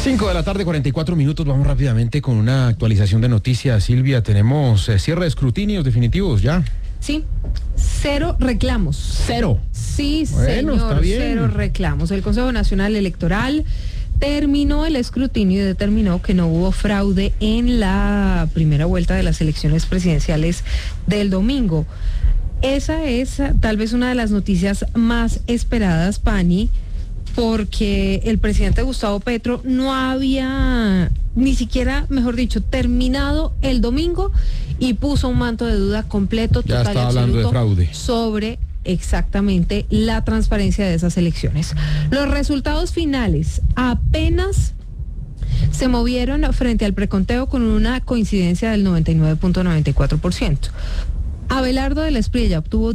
5 de la tarde, 44 minutos. Vamos rápidamente con una actualización de noticias. Silvia, tenemos cierre de escrutinios definitivos ya. Sí, 0 reclamos. ¿Cero? Sí, Bueno, señor, está bien. 0 reclamos. El Consejo Nacional Electoral terminó el escrutinio y determinó que no hubo fraude en la primera vuelta de las elecciones presidenciales del domingo. Esa es tal vez una de las noticias más esperadas, Pani, porque el presidente Gustavo Petro no había ni siquiera, mejor dicho, terminado el domingo y puso un manto de duda completo, Ya total y está hablando de absoluto fraude sobre exactamente la transparencia de esas elecciones. Los resultados finales apenas se movieron frente al preconteo con una coincidencia del 99.94%. Abelardo de la Espriella obtuvo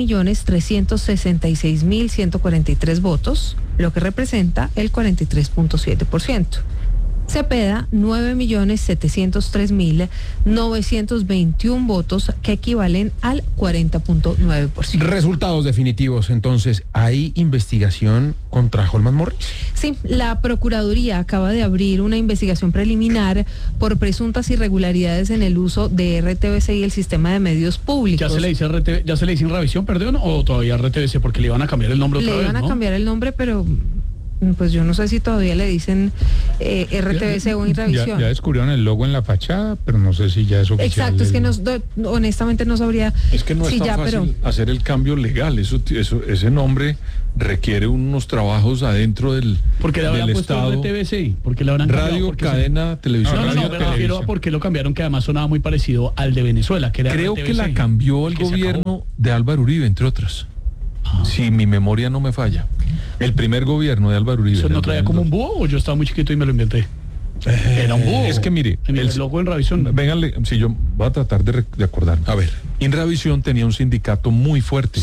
10.366.143 votos, lo que representa el 43.7%. Cepeda, 9.703.921 votos, que equivalen al 40.9%. Resultados definitivos, entonces, ¿hay investigación contra Holman Morris? Sí, la Procuraduría acaba de abrir una investigación preliminar por presuntas irregularidades en el uso de RTBC y el sistema de medios públicos. ¿Ya se le dice Inravisión, perdón, o todavía RTBC? Porque le iban a cambiar el nombre otra vez, Le iban a cambiar el nombre, pero pues yo no sé si todavía le dicen RTBC o Inravisión. Ya descubrieron el logo en la fachada, pero no sé si ya es oficial. Exacto, es que honestamente no sabría. Es que no es tan fácil hacer el cambio legal. Ese nombre requiere unos trabajos adentro del ¿Por qué le habrán puesto Estado. RTBC? ¿Por qué le habrán Radio, cambiado? cadena, televisión. No, me refiero a por qué lo cambiaron, que además sonaba muy parecido al de Venezuela, que era Creo RTBC, que la cambió el que se gobierno acabó. de Álvaro Uribe, entre otras. Si mi memoria no me falla. El primer gobierno de Álvaro Uribe. ¿Eso no traía como un búho o yo estaba muy chiquito y me lo inventé? Era un búho. Es que mire, el logo en Inravisión. Vénganle, si yo voy a tratar de acordarme. A ver, Inravisión tenía un sindicato muy fuerte.